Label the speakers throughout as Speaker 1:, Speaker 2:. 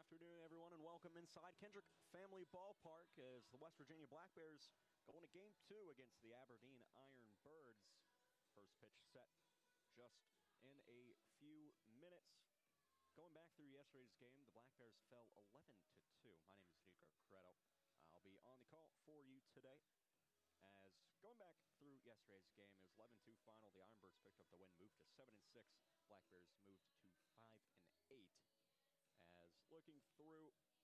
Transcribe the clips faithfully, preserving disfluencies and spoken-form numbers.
Speaker 1: afternoon, everyone, and welcome inside Kendrick Family Ballpark as the West Virginia Black Bears go into Game two against the Aberdeen Iron Birds. First pitch set just in a few minutes. Going back through yesterday's game, the Black Bears fell eleven to two. My name is Nico Credo. I'll be on the call for you today. As going back through yesterday's game, it was eleven two final. The Iron Birds picked up the win, moved to seven and six. Black Bears moved to five and eight. As looking through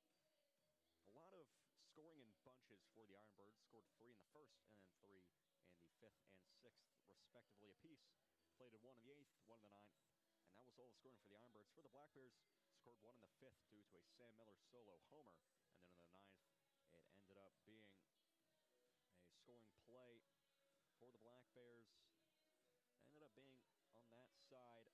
Speaker 1: a lot of scoring in bunches for the Iron Birds, scored three in the first and then three in the fifth and sixth, respectively, apiece. Played in one in the eighth, one in the ninth, and that was all the scoring for the Iron Birds. For the Black Bears, scored one in the fifth due to a Sam Miller solo homer, and then in the ninth, it ended up being a scoring play for the Black Bears. It ended up being on that side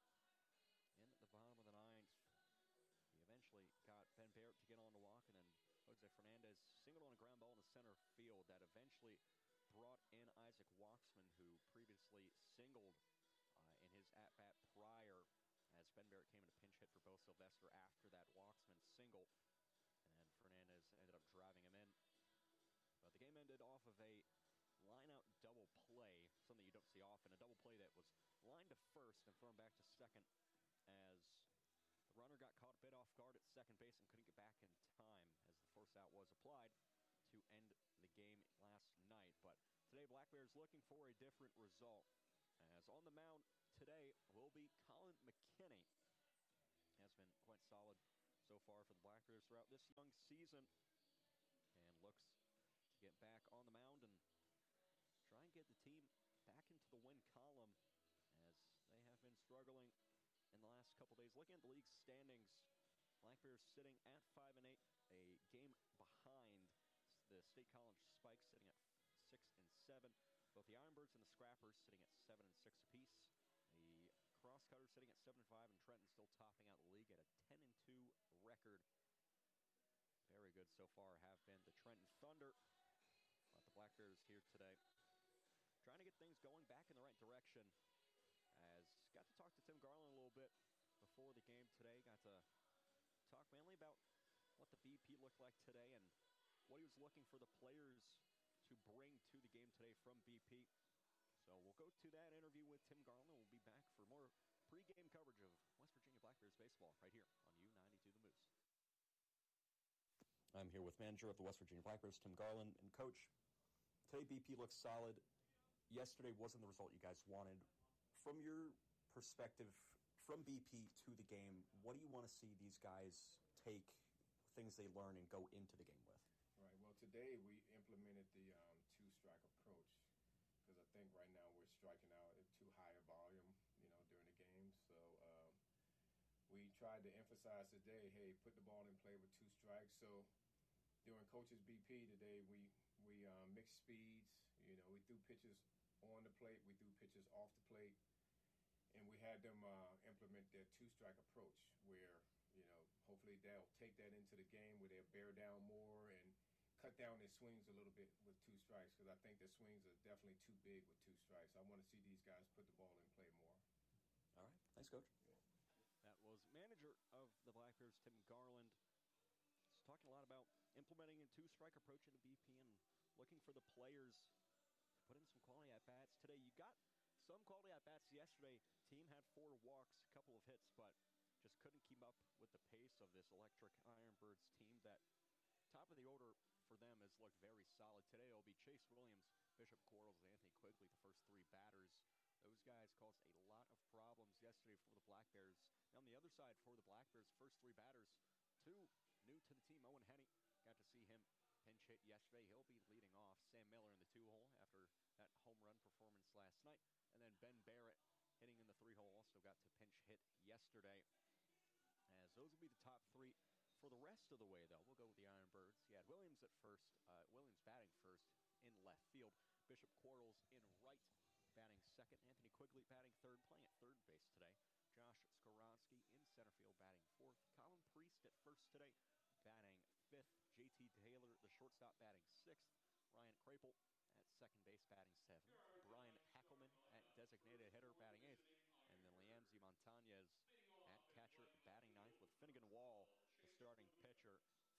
Speaker 1: in the bottom of the ninth. He eventually got Ben Barrett to get on the walk, and then Jose Fernandez singled on a ground ball in the center field that eventually brought in Isaac Walksman, who previously singled uh, in his at-bat prior, as Ben Barrett came in a pinch hit for Bo Sylvester after that Walksman single, and Fernandez ended up driving him in. But the game ended off of a line-out double play, something you don't see often, a double play that was lined to first and thrown back to second, as the runner got caught a bit off guard at second base and couldn't get back in time as the force out was applied to end the game last night. But today, Black Bears looking for a different result, as on the mound today will be Colin McKinney. Has been quite solid so far for the Black Bears throughout this young season, and looks to get back on the mound and try and get the team back into the win column, as they have been struggling in the last couple days. Looking at the league standings, Black Bears sitting at five and eight, a game behind the State College Spikes, sitting at six and seven. Both the Iron Birds and the Scrappers sitting at seven and six apiece. The Crosscutters sitting at seven and five, and Trenton still topping out the league at a ten and two record. Very good so far have been the Trenton Thunder. But the Black Bears here today, trying to get things going back in the right direction. As got to talk to Tim Garland a little bit before the game today. Got to talk mainly about what the B P looked like today and what he was looking for the players to bring to the game today from B P. So we'll go to that interview with Tim Garland. We'll be back for more pregame coverage of West Virginia Black Bears baseball right here on U ninety-two The Moose. I'm here with manager of the West Virginia Black Bears, Tim Garland. And Coach, today B P looks solid. Yesterday wasn't the result you guys wanted. From your perspective, from B P to the game, what do you want to see these guys take, things they learn, and go into the game with?
Speaker 2: Right. Well, today we implemented the um, two-strike approach, because I think right now we're striking out at too high a volume, you know, during the game. So um, we tried to emphasize today, hey, put the ball in play with two strikes. So during Coach's B P today, we we um, mixed speeds. You know, we threw pitches on the plate, we threw pitches off the plate, and we had them uh, implement their two-strike approach, where, you know, hopefully they'll take that into the game where they'll bear down more and cut down their swings a little bit with two strikes, because I think their swings are definitely too big with two strikes. I want to see these guys put the ball in play more.
Speaker 1: All right. Thanks, Coach. Yeah. That was manager of the Black Bears, Tim Garland. He's talking a lot about implementing a two-strike approach in the B P and looking for the players to put in some quality at-bats. Today, you got some quality at-bats yesterday. Team had four walks, a couple of hits, but just couldn't keep up with the pace of this electric Iron Birds team that top of the order for them has looked very solid. Today it'll be Chase Williams, Bishop Quarles, and Anthony Quigley, the first three batters. Those guys caused a lot of problems yesterday for the Black Bears. Now on the other side for the Black Bears, first three batters, two new to the team. Owen Henney, got to see him pinch hit yesterday. He'll be leading off. Sam Miller in the two-hole after that home run performance last night. And then Ben Barrett hitting in the three-hole also got to pinch hit yesterday. As those will be the top three. For the rest of the way, though, we'll go with the Iron Birds. You had Williams at first, uh, Williams batting first in left field. Bishop Quarles in right, batting second. Anthony Quigley batting third, playing at third base today. Josh Skoronsky in center field, batting fourth. Colin Priest at first today, batting fifth. J T Taylor, the shortstop, batting sixth. Ryan Krapel at second base, batting seventh. Brian Hackelman at designated hitter, batting eighth. And then Liamzi Montañez at catcher, batting ninth, with Finnegan Wall, the starting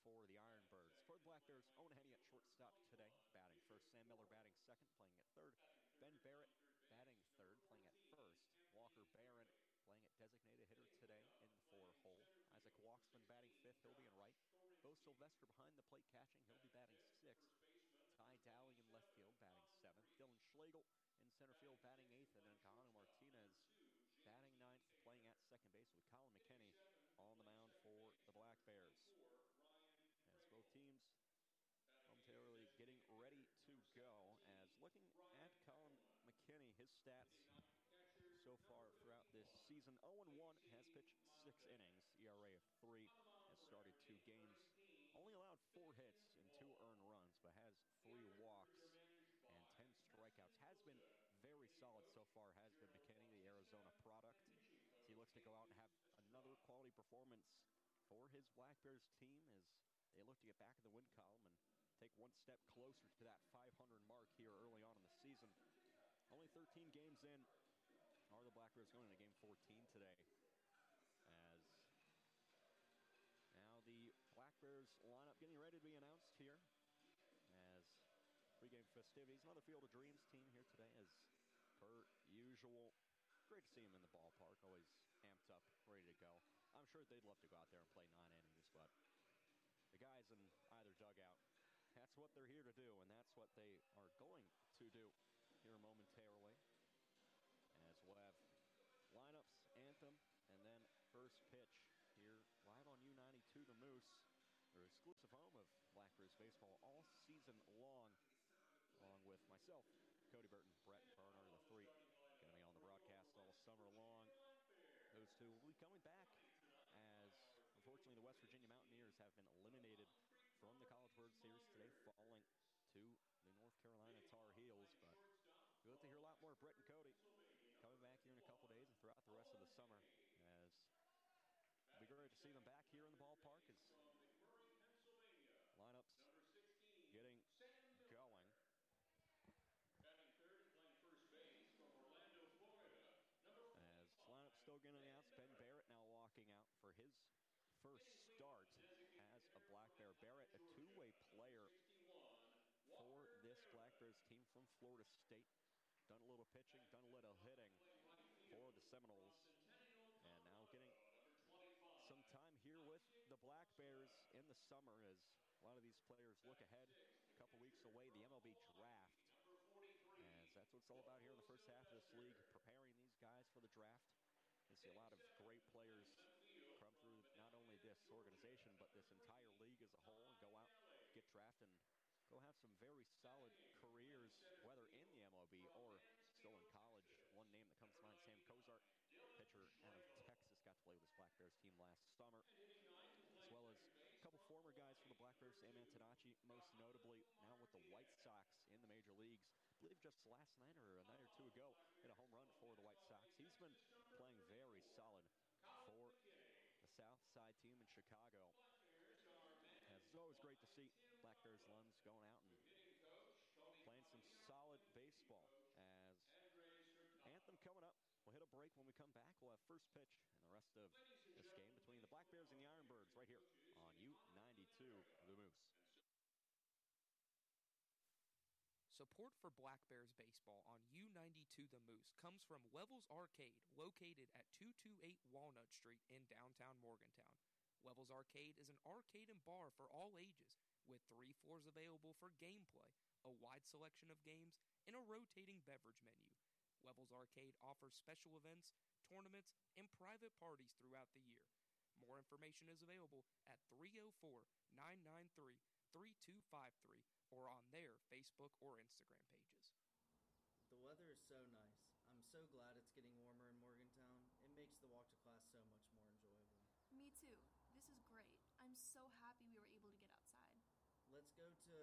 Speaker 1: for the Ironbirds. For the Black Bears, Owen Henney at shortstop today, batting first. Sam Miller batting second, playing at third. Ben Barrett batting third, playing at first. Walker Barron playing at designated hitter today in the four hole. Isaac Walksman batting fifth, he'll be in right. Bo Sylvester behind the plate catching, he'll be batting sixth. Ty Dowling in left field batting seventh. Dylan Schlegel in center field batting eighth. And then Cano Martinez batting ninth, playing at second base with Colin McKinney on the mound for the Black Bears. As both teams momentarily getting ready to go. As looking at Colin McKinney, his stats so far throughout this season, oh and one, has pitched six innings, E R A of three, has started two games, only allowed four hits and two earned runs, but has three walks and ten strikeouts. Has been very solid so far, has been McKinney, the Arizona product. So he looks to go out and have another quality performance for his Black Bears team as they look to get back in the win column and take one step closer to that five hundred mark here early on in the season. Only thirteen games in are the Black Bears going into game fourteen today. As now the Black Bears lineup getting ready to be announced here as pregame festivities. Another Field of Dreams team here today as per usual. Great to see them in the ballpark, always amped up, ready to go. I'm sure they'd love to go out there and play nine innings, but the guys in either dugout, that's what they're here to do, and that's what they are going to do here momentarily. As we'll have lineups, anthem, and then first pitch here live on U ninety-two The Moose, their exclusive home of Black Bears baseball all season long, along with myself, Cody Burton, Brett Turner, the three going to be on the broadcast all summer long. Those two will be coming back as, unfortunately, the West Virginia Mountaineers have been eliminated from the College World Series today, falling to the North Carolina Tar Heels. But we'll get to hear a lot more of Brett and Cody coming back here in a couple days and throughout the rest of the summer, as it'll be great to see them back here in the ballpark as lineups getting going. As lineup still getting announced, Ben Barrett now walking out for his first start as a Black Bear. Barrett, a two-way player for this Black Bears team from Florida State. Done a little pitching, done a little hitting for the Seminoles. And now getting some time here with the Black Bears in the summer as a lot of these players look ahead. A couple weeks away, the M L B draft. As that's what it's all about here in the first half of this league, preparing these guys for the draft. You see a lot of great players come through not only this organization, but this entire league as a whole, and go out, get drafted, and go have some very solid careers, whether in the M L B or still in college. One name that comes to mind, Sam Cozart, pitcher out of Texas, got to play with this Black Bears team last summer, as well as a couple former guys for the Black Bears. Sam Antonacci, most notably, now with the White Sox in the major leagues. I believe just last night or a night or two ago, hit a home run for the White Sox. He's been playing very solid for the South Side team in Chicago. As it's always great to see Black Bears alums going out and playing some solid baseball. As anthem coming up, we'll hit a break. When we come back, we'll have first pitch and the rest of this game between the Black Bears and the Ironbirds right here on U ninety-two The Moose.
Speaker 3: Support for Black Bears baseball on U ninety-two The Moose comes from Wevels Arcade, located at two twenty-eight Walnut Street in downtown Morgantown. Wevels Arcade is an arcade and bar for all ages, with three floors available for gameplay, a wide selection of games, and a rotating beverage menu. Wevels Arcade offers special events, tournaments, and private parties throughout the year. More information is available at three oh four, nine nine three, three two five three or on their Facebook or Instagram pages.
Speaker 4: The weather is so nice. I'm so glad it's getting warmer in Morgantown. It makes the walk to class so much more enjoyable.
Speaker 5: Me too. This is great. I'm so happy we were able to get outside.
Speaker 4: Let's go to...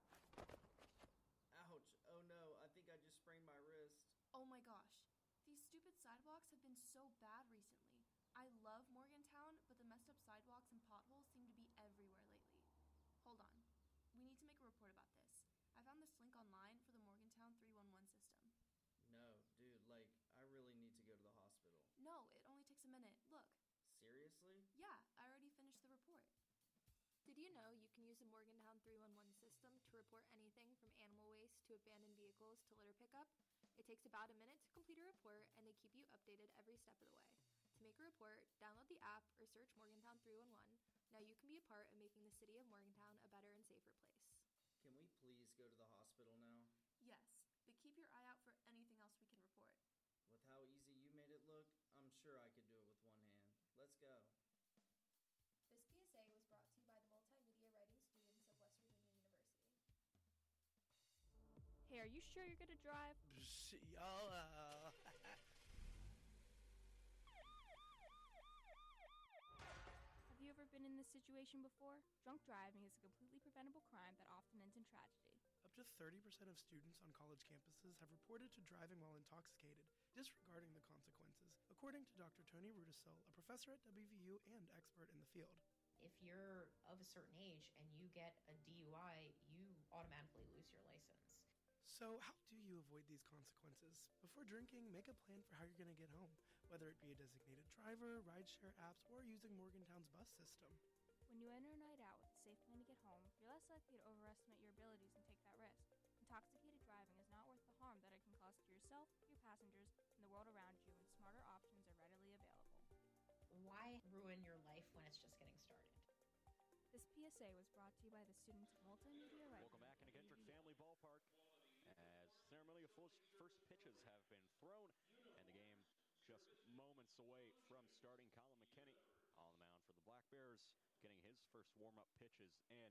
Speaker 4: Ouch. Oh no, I think I just sprained my wrist.
Speaker 5: Oh my gosh. These stupid sidewalks have been so bad recently. I love Morgantown, but the messed up sidewalks and potholes seem to be everywhere lately. Hold on. We need to make a report about this. I found this link online for the Morgantown three one one system.
Speaker 4: No, dude, like, I really need to go to the hospital.
Speaker 5: No, it only takes a minute. Look.
Speaker 4: Seriously?
Speaker 5: Yeah, I already finished the report. Did you know you can use the Morgantown three one one system to report anything from animal waste to abandoned vehicles to litter pickup? It takes about a minute to complete a report, and they keep you updated every step of the way. To make a report, download the app or search Morgantown three one one. Now you can be a part of making the city of Morgantown a better and safer place.
Speaker 4: Can we please go to the hospital now?
Speaker 5: Yes, but keep your eye out for anything else we can report.
Speaker 4: With how easy you made it look, I'm sure I could do it with one hand. Let's go.
Speaker 5: This P S A was brought to you by the multimedia writing students of West Virginia University.
Speaker 6: Hey, are you sure you're gonna drive?
Speaker 7: YOLO.
Speaker 6: Have you ever been in this situation before? Drunk driving is a completely preventable crime that often ends in tragedy.
Speaker 7: Up to thirty percent of students on college campuses have reported to driving while intoxicated, disregarding the consequences, according to Doctor Tony Rudisill, a professor at W V U and expert in the field.
Speaker 8: If you're of a certain age and you get a D U I, you automatically lose your license.
Speaker 7: So how do you avoid these consequences? Before drinking, make a plan for how you're going to get home, whether it be a designated driver, rideshare apps, or using Morgantown's bus system.
Speaker 6: When you enter a night out with a safe plan to get home, you're less likely to overestimate your abilities and take that risk. Intoxicated driving is not worth the harm that it can cause to yourself, your passengers, and the world around you, and smarter options are readily available.
Speaker 8: Why ruin your life when it's just getting started?
Speaker 6: This P S A was brought to you by the students of multimedia writing.
Speaker 1: Welcome back into Kendrick Family Ballpark as ceremonial first, first pitches have been thrown, and the game just moments away from starting. Colin McKinney on the mound for the Black Bears, getting his first warm-up pitches in.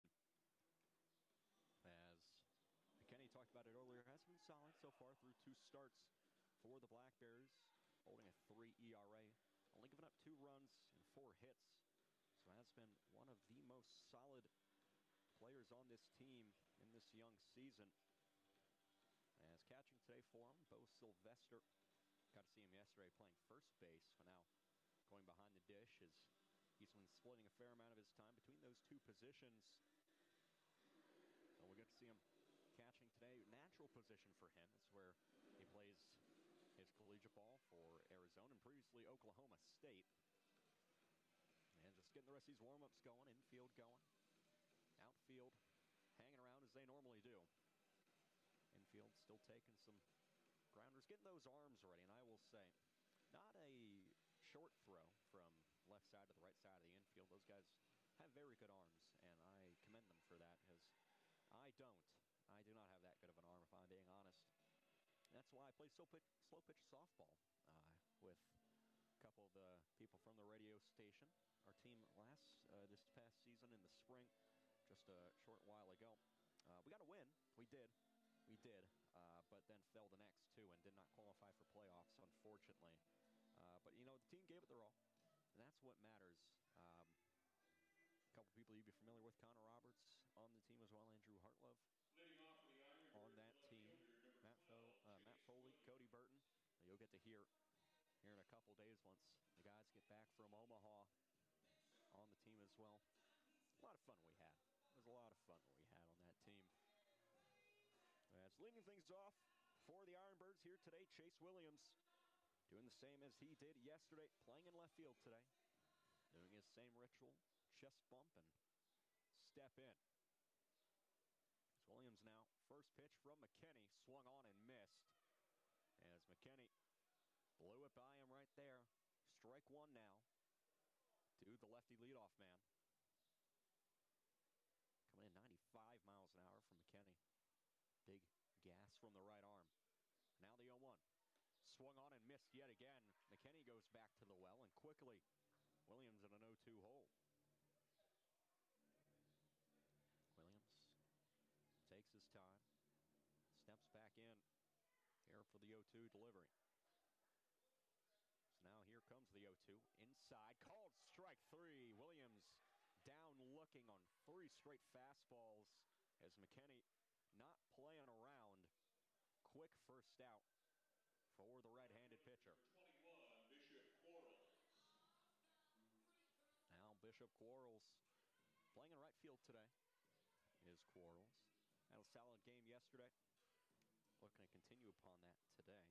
Speaker 1: As McKinney talked about it earlier, has been solid so far through two starts for the Black Bears, holding a three E R A, only giving up two runs and four hits. So has been one of the most solid players on this team in this young season. As catching today for him, Bo Sylvester. Got to see him yesterday playing first base, but now going behind the dish as he's been splitting a fair amount of his time between those two positions. So we'll get to see him catching today. Natural position for him. It's where he plays his collegiate ball for Arizona and previously Oklahoma State. And just getting the rest of these warm-ups going, infield going, outfield hanging around as they normally do. Infield still taking some grounders, getting those arms ready, and I will say, not a short throw from left side to the right side of the infield. Those guys have very good arms, and I commend them for that, because I don't. I do not have that good of an arm, if I'm being honest. And that's why I play slow pitch, slow pitch softball uh, with a couple of the people from the radio station. Our team last uh, this past season in the spring, just a short while ago. Uh, we got a win. We did. We did, uh, but then fell the next two and did not qualify for playoffs, unfortunately. Uh, but, you know, the team gave it their all, and that's what matters. Um, a couple people you'd be familiar with, Connor Roberts on the team as well, Andrew Hartlove on that team, Matt, Fo- uh, Matt Foley, Cody Burton. You'll get to hear here in a couple days once the guys get back from Omaha on the team as well. A lot of fun we had. It was a lot of fun we had on that team. As leading things off for the Ironbirds here today, Chase Williams doing the same as he did yesterday, playing in left field today, doing his same ritual, chest bump and step in. As Williams now, first pitch from McKinney, swung on and missed. As McKinney blew it by him right there. Strike one now to the lefty leadoff man. Coming in ninety-five miles an hour from McKinney. Big gas from the right arm. Now the oh one. Swung on and missed yet again. McKinney goes back to the well, and quickly, Williams in an oh two hole. Williams takes his time, steps back in here for the oh two delivery. So now here comes the oh two. Inside, called strike three. Williams down looking on three straight fastballs as McKinney not playing around. Quick first out for the right-handed pitcher. Now Bishop Quarles playing in right field today is Quarles. Had a solid game yesterday. Looking to continue upon that today.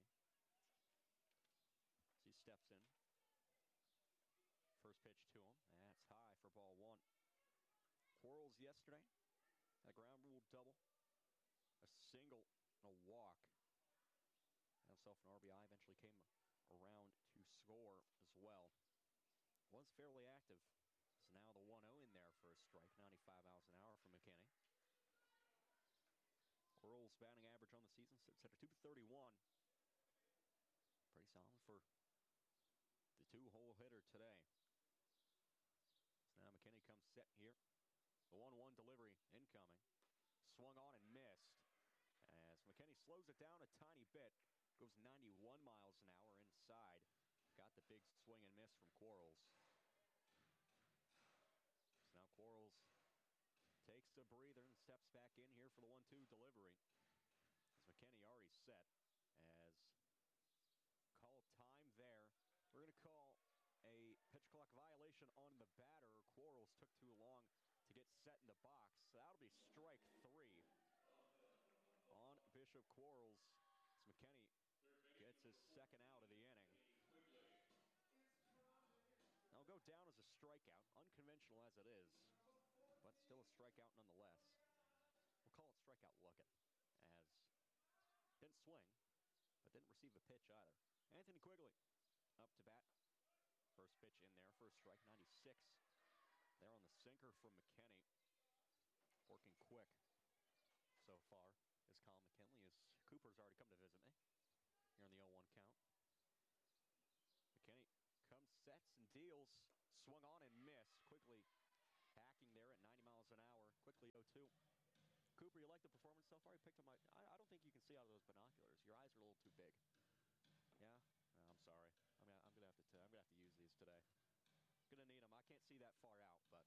Speaker 1: As he steps in. First pitch to him. That's high for ball one. Quarles yesterday. A ground rule double, a single, and a walk. Had himself an R B I, eventually came around to score as well. Was fairly active. So now the one oh in there for a strike, ninety-five miles an hour from McKinney. Orioles batting average on the season sits at a two thirty-one. Pretty solid for the two-hole hitter today. So now McKinney comes set here. The one one delivery incoming. Swung on and missed. As McKinney slows it down a tiny bit. Goes ninety-one miles an hour inside. Got the big swing and miss from Quarles. So now Quarles takes a breather and steps back in here for the one two delivery. As McKinney already set. As call time there. We're going to call a pitch clock violation on the batter. Quarles took too long to get set in the box. So that'll be strike three on Bishop Quarles. As McKinney gets his second out of the inning. That'll go down as a strikeout, unconventional as it is, but still a strikeout nonetheless. We'll call it strikeout looking, as didn't swing, but didn't receive a pitch either. Anthony Quigley up to bat. First pitch in there for a strike, ninety-six. There on the sinker from McKinney. Working quick so far is Colin McKinley, as Cooper's already come to visit me here in the oh one count. McKinney comes, sets, and deals. Swung on and missed. Quickly backing there at ninety miles an hour. Quickly oh two. Cooper, you like the performance so far? You picked up my... I, I don't think you can see out of those binoculars. Your eyes are a little too big. Yeah? No, I'm sorry. I'm gonna, I'm gonna have to. T- I'm gonna have to use these today. Gonna need them. I can't see that far out, but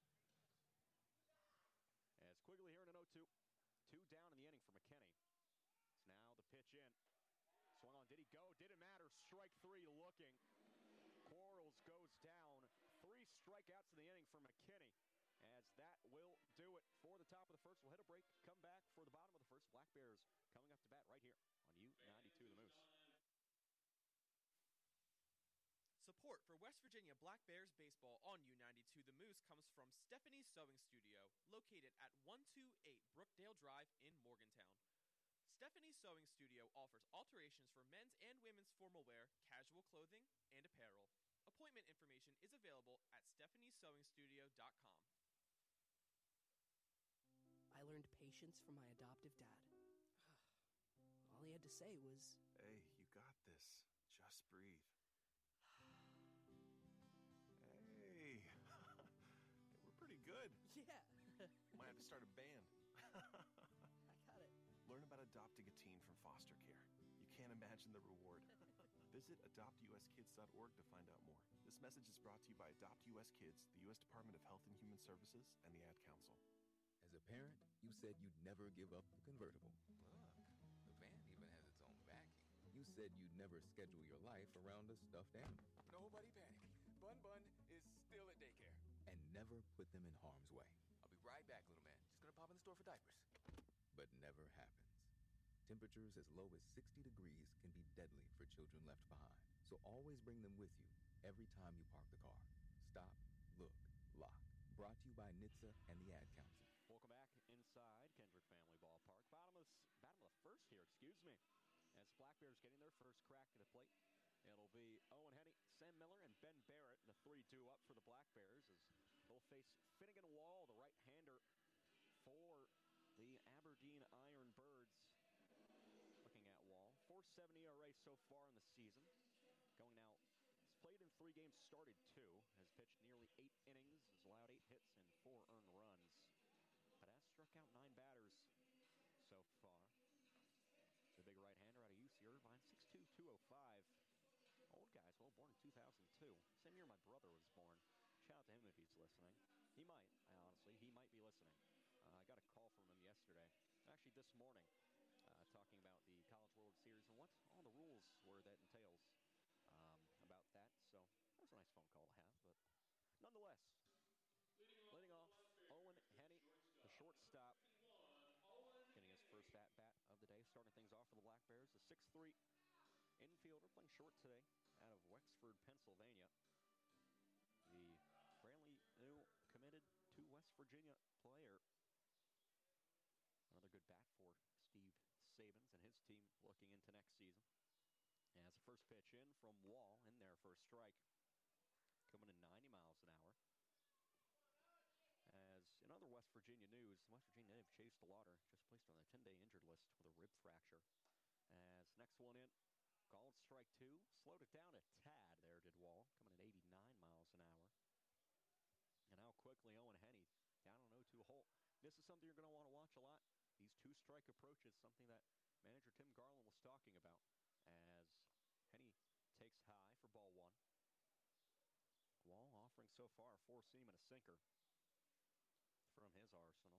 Speaker 1: as Quigley here in an oh two, two down in the inning for McKinney. So now the pitch in. Swung on. Did he go? Didn't matter. Strike three looking. Quarles goes down. Three strikeouts in the inning for McKinney. As that will do it for the top of the first. We'll hit a break. Come back for the bottom of the first. Black Bears coming up to bat right here on U ninety-two The Moose.
Speaker 9: Support for West Virginia Black Bears baseball on U ninety-two The Moose comes from Stephanie's Sewing Studio, located at one two eight Brookdale Drive in Morgantown. Stephanie's Sewing Studio offers alterations for men's and women's formal wear, casual clothing, and apparel. Appointment information is available at stephanies sewing studio dot com.
Speaker 10: I learned patience from my adoptive dad. All he had to say was,
Speaker 11: "Hey, you got this. Just breathe." Hey, we're pretty good.
Speaker 10: Yeah.
Speaker 11: Might have to start a band.
Speaker 10: I got it.
Speaker 11: Learn about adopting a teen from foster care. You can't imagine the reward. Visit adopt u s kids dot org to find out more. This message is brought to you by Adopt U S Kids, the U S Department of Health and Human Services, and the Ad Council.
Speaker 12: As a parent, you said you'd never give up the convertible. Ah, the van even has its own backing. You said you'd never schedule your life around a stuffed animal. Nobody panic. Bun Bun is still at daycare. And never put them in harm's way. I'll be right back, little man. Just gonna pop in the store for diapers. But never happens. Temperatures as low as sixty degrees can be deadly for children left behind. So always bring them with you every time you park the car. Stop, look, lock. Brought to you by N H T S A and the Ad Council.
Speaker 1: Welcome back inside Kendrick Family Ballpark. Bottom of, bottom of the first here, excuse me. As Black Bears getting their first crack at the plate. It'll be Owen Henny, Sam Miller, and Ben Barrett. The three two up for the Black Bears as they'll face Finnegan Wall, the right-hander for the Aberdeen Iron Birds. Looking at Wall. four seventy E R A so far in the season. Going now, he's played in three games, started two. Has pitched nearly eight innings, has allowed eight hits and four earned runs. But has struck out nine batters so far. The big right-hander out of U C Irvine, six two, two oh five. Old guys, well, born in two thousand two. Same year my brother was born. Shout out to him if he's listening. He might, I honestly, he might be listening. Uh, I got a call from him yesterday, actually this morning, uh, talking about the College World Series and what all the rules were that entails um, about that. So that was a nice phone call to have, but nonetheless, leading off, Owen Henny, the shortstop, getting his first at-bat of the day, starting things off for the Black Bears. The six three infielder playing short today out of Wexford, Pennsylvania. The brand new committed to West Virginia player, team looking into next season. As the first pitch in from Wall in there for a strike, coming in ninety miles an hour. As in other West Virginia news, the West Virginia native Chase DeLauder just placed on the ten-day injured list with a rib fracture. As next one in, called strike two, slowed it down a tad there, did Wall, coming at eighty-nine miles an hour. And now quickly Owen Henney down on oh two hole. This is something you're going to want to watch a lot. These two-strike approaches, something that manager Tim Garland was talking about. As Henney takes high for ball one. Wall offering so far a four-seam and a sinker from his arsenal.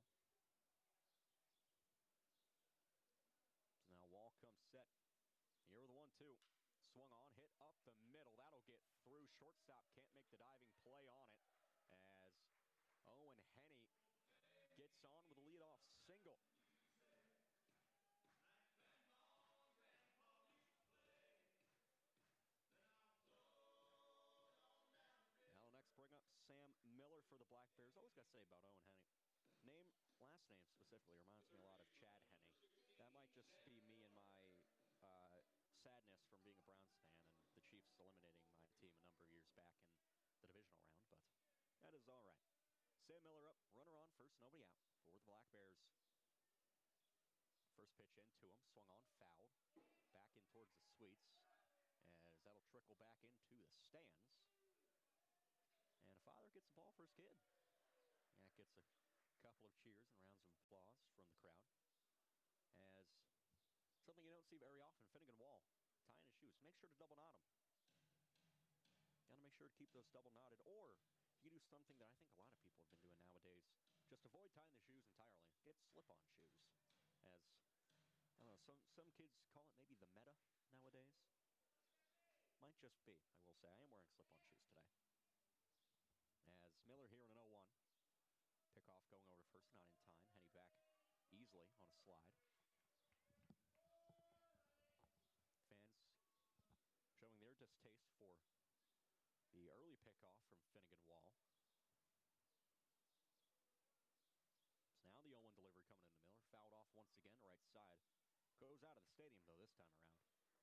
Speaker 1: So now Wall comes set. Here with the one two. Swung on, hit up the middle. That'll get through. Shortstop can't make the diving play on it. As Owen Henney gets on with a leadoff single. Now next bring up Sam Miller for the Black Bears. Always got to say about Owen Henney. Name, last name specifically, reminds me a lot of Chad Henne. That might just be me and my uh, sadness from being a Browns fan and the Chiefs eliminating my team a number of years back in the divisional round, but that is all right. Sam Miller up, runner on first, nobody out for the Black Bears. First pitch into him, swung on, fouled. Back in towards the suites, as that'll trickle back into the stands. And a father gets the ball for his kid. Yeah, gets a couple of cheers and rounds of applause from the crowd. As something you don't see very often, Finnegan Wall tying his shoes. Make sure to double knot them. Got to make sure to keep those double knotted. Or you can do something that I think a lot of people have been doing nowadays. Just avoid tying the shoes entirely. Get slip-on shoes. As, I don't know, some, some kids call it maybe the meta nowadays. Might just be, I will say. I am wearing slip-on shoes today. As Miller here in an oh one. Pickoff going over to first, not in time. Henney back easily on a slide. Fans showing their distaste for the early pickoff from Finnegan Wall. So now the oh one delivery coming into Miller. Fouled off once again, right side. Goes out of the stadium, though, this time around.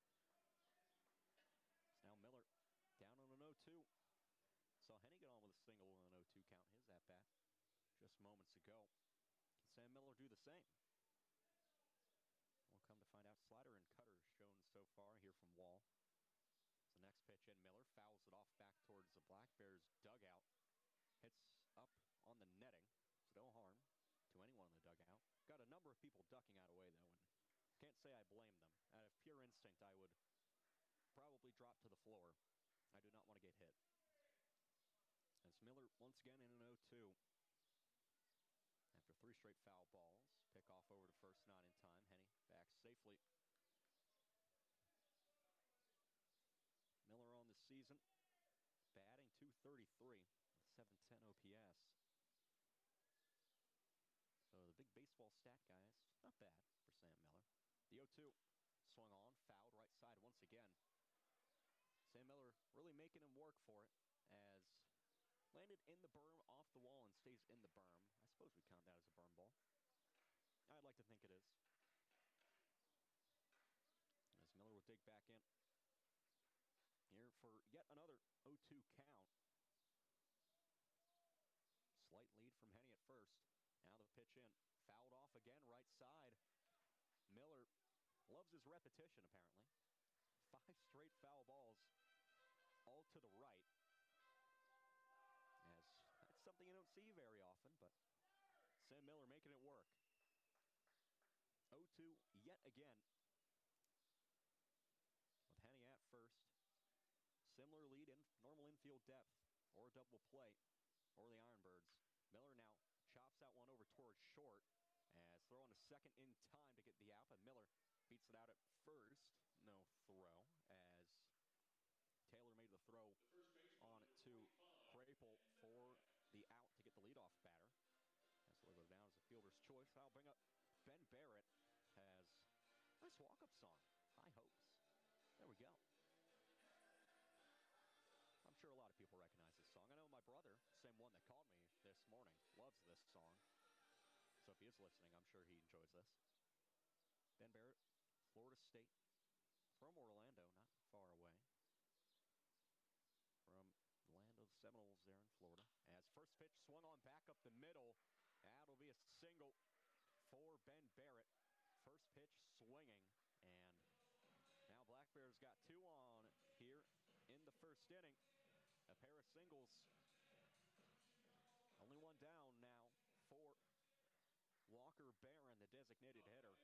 Speaker 1: So now Miller down on an oh two. Saw Henney get on with a single and an oh two count, his at-bat just moments ago. Can Sam Miller do the same? We'll come to find out. Slider and cutter shown so far here from Wall. So next pitch in, Miller fouls it off back towards the Black Bears dugout. Hits up on the netting, so no harm to anyone in the dugout. Got a number of people ducking out of the way, though, and can't say I blame them. Out of pure instinct, I would probably drop to the floor. I do not want to get hit. As Miller once again in an oh two. After three straight foul balls. Pick off over to first, not in time. Henney back safely. Miller on the season, batting two thirty-three with seven ten O P S. So the big baseball stat guys, not bad for Sam Miller. The oh two swung on, fouled right side once again. Sam Miller really making him work for it as landed in the berm, off the wall, and stays in the berm. I suppose we count that as a berm ball. I'd like to think it is. As Miller will dig back in. Here for yet another oh two count. Slight lead from Henney at first. Now the pitch in. Fouled off again, right side. Miller loves his repetition, apparently. Five straight foul balls, all to the right. As that's something you don't see very often, but Sam Miller making it work. oh two yet again. With Henney at first. Similar lead in normal infield depth or a double play for the Ironbirds. Miller now chops that one over towards short as throwing a second in time to get the out, but Miller beats it out at first. No throw as Taylor made the throw on to Krapel for the out to get the leadoff batter. As we'll go down as a fielder's choice. I'll bring up Ben Barrett. Has a nice walk-up song, High Hopes. There we go. I'm sure a lot of people recognize this song. I know my brother, same one that called me this morning, loves this song. So if he is listening, I'm sure he enjoys this. Ben Barrett Florida State from Orlando, not far away from the land of the Seminoles there in Florida. As first pitch swung on back up the middle. That'll be a single for Ben Barrett. First pitch swinging, and now Black Bears got two on here in the first inning. A pair of singles. Only one down now for Walker Barron, the designated hitter.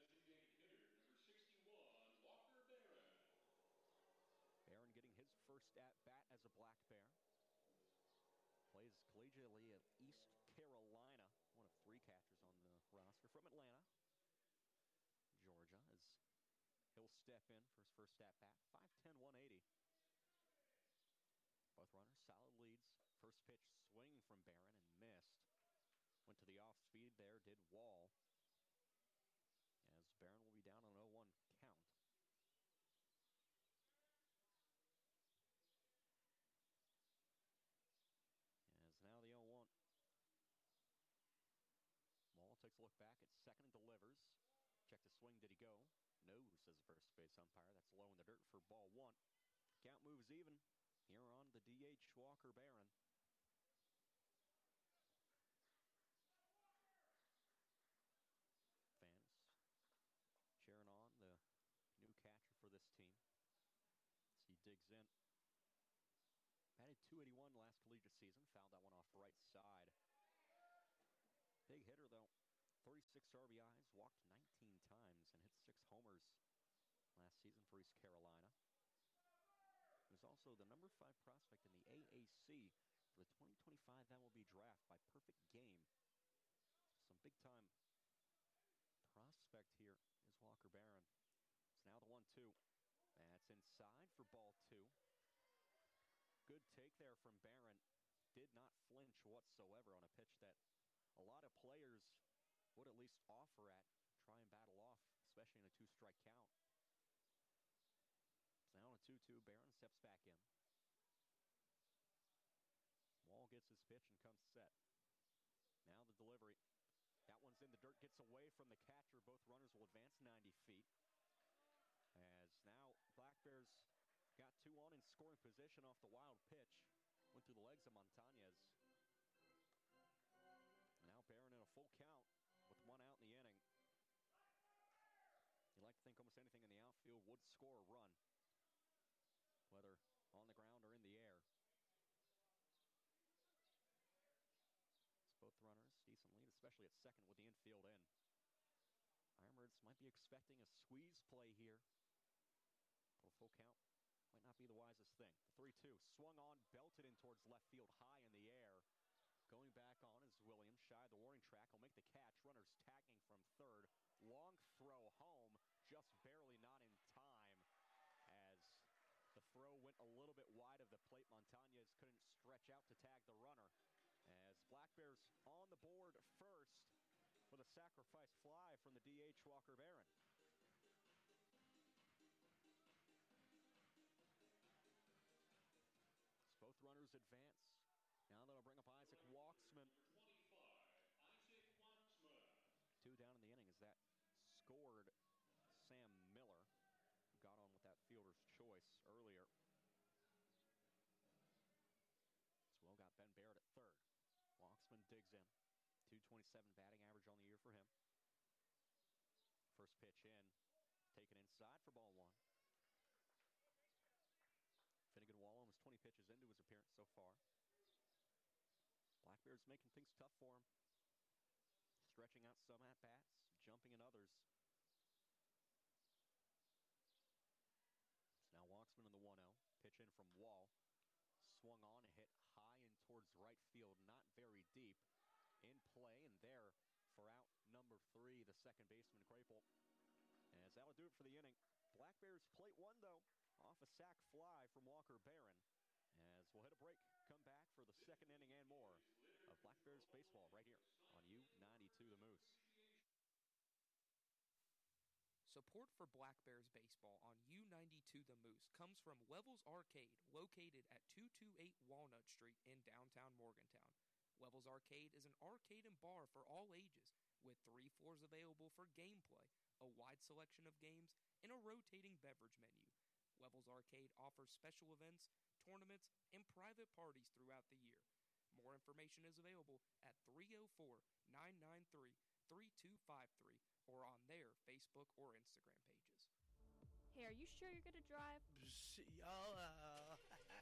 Speaker 1: Barron getting his first at-bat as a Black Bear. Plays collegiately at East Carolina, one of three catchers on the roster from Atlanta, Georgia, as he'll step in for his first at-bat. five ten, one eighty. Both runners, solid leads. First pitch swing from Barron and missed. Went to the off-speed there, did Wall. As Barron will be down on an oh one count. As now the oh one. Wall takes a look back at second and delivers. Check the swing, did he go? No, says the first base umpire. That's low in the dirt for ball one. Count moves even here on the D H Walker Barron. Fans cheering on the new catcher for this team as he digs in. Batted two eighty-one last collegiate season. Fouled that one off right side. Big hitter, though. thirty-six R B Is, walked nineteen times, and hit six homers last season for East Carolina. He was also the number five prospect in the A A C for the twenty twenty-five M L B draft by perfect game. Some big-time prospect here is Walker Barron. It's now the one two. That's inside for ball two. Good take there from Barron. Did not flinch whatsoever on a pitch that a lot of players would at least offer at, try and battle off, especially in a two-strike count. So now on a two two, Barron steps back in. Wall gets his pitch and comes set. Now the delivery. That one's in the dirt, gets away from the catcher. Both runners will advance ninety feet. As now Black Bears got two on in scoring position off the wild pitch. Went through the legs of Montañez. Now Barron in a full count with one out in the inning. You like to think almost anything in the outfield would score a run, whether on the ground or in the air. It's both runners, decent lead, especially at second with the infield in. Ironbirds might be expecting a squeeze play here. For a full count might not be the wisest thing. The three two, swung on, belted in towards left field, high in the air. Going back on is Williams, shy of the warning track. He'll make the catch. Runners tagging from third. Long throw home, just barely not in time. As the throw went a little bit wide of the plate, Montañez couldn't stretch out to tag the runner. As Black Bears on the board first for the sacrifice fly from the D H Walker Barron. Both runners advance. Now that'll bring up Isaac Walksman. Two down in the inning as that scored Sam Miller, who got on with that fielder's choice earlier. As well got Ben Barrett at third. Walksman digs in. two twenty-seven batting average on the year for him. First pitch in. Taken inside for ball one. Finnegan Wall almost twenty pitches into his appearance so far. Black Bears making things tough for him. Stretching out some at-bats, jumping in others. So now Walksman in the one oh. Pitch in from Wall. Swung on and hit high in towards right field, not very deep. In play, and there for out number three, the second baseman, Krapel. As that'll do it for the inning. Black Bears plate one, though, off a sac fly from Walker Barron. As we'll hit a break, come back for the second inning and more of Black Bears baseball right here on U ninety-two The Moose.
Speaker 3: Support for Black Bears baseball on U ninety-two The Moose comes from Wevels Arcade, located at two twenty-eight Walnut Street in downtown Morgantown. Wevels Arcade is an arcade and bar for all ages, with three floors available for gameplay, a wide selection of games, and a rotating beverage menu. Levels Arcade offers special events, tournaments, and private parties throughout the year. More information is available at three oh four, nine nine three, three two five three or on their Facebook or Instagram pages.
Speaker 6: Hey, are you sure you're going to drive?
Speaker 7: Y'all,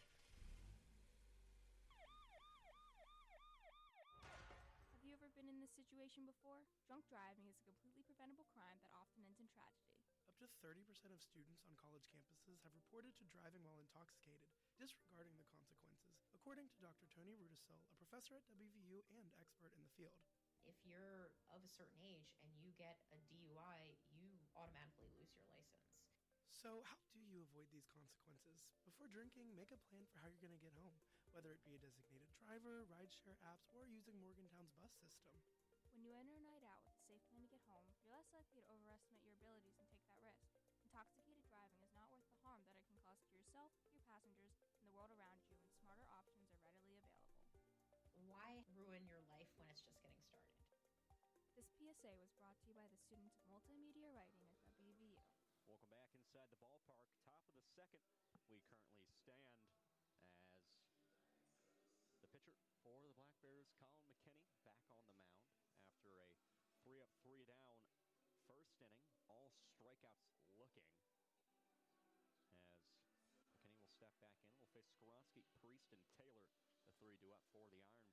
Speaker 6: Have you ever been in this situation before? Drunk driving is a completely preventable crime that often ends in tragedy.
Speaker 7: Up to thirty percent of students on college campuses have reported to driving while intoxicated, disregarding the consequences, according to Doctor Tony Rudisill, a professor at W V U and expert in the field.
Speaker 8: If you're of a certain age and you get a D U I, you automatically lose your license.
Speaker 7: So, how do you avoid these consequences? Before drinking, make a plan for how you're going to get home, whether it be a designated driver, rideshare apps, or using Morgantown's bus system.
Speaker 6: When you enter a night out with a safe plan to get home, you're less likely to overestimate your abilities and take that risk. Intoxicated driving is not worth the harm that it can cause to yourself, your passengers, and the world around you, and smarter options are readily available.
Speaker 8: Why ruin your life when it's just getting started?
Speaker 6: This P S A was brought to you by the students of multimedia writing at W V U.
Speaker 1: Welcome back inside the ballpark. Top of the second. We currently stand as the pitcher for the Black Bears, Colin McKinney, back on the mound after a three up, three down first inning. All strikeouts looking as McKinney will step back in. We'll face Skoronsky, Priest, and Taylor, the three due up for the Iron